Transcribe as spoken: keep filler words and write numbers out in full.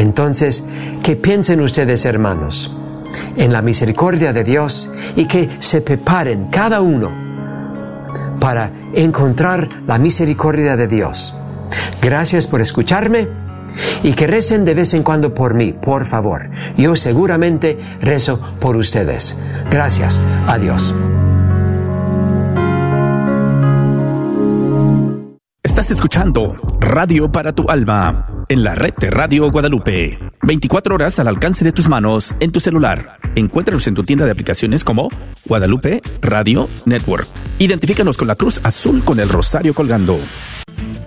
Entonces, que piensen ustedes, hermanos, en la misericordia de Dios y que se preparen cada uno para encontrar la misericordia de Dios. Gracias por escucharme y que recen de vez en cuando por mí, por favor. Yo seguramente rezo por ustedes. Gracias. Adiós. Estás escuchando Radio para tu Alma en la red de Radio Guadalupe. veinticuatro horas al alcance de tus manos en tu celular. Encuéntranos en tu tienda de aplicaciones como Guadalupe Radio Network. Identifícanos con la cruz azul con el rosario colgando.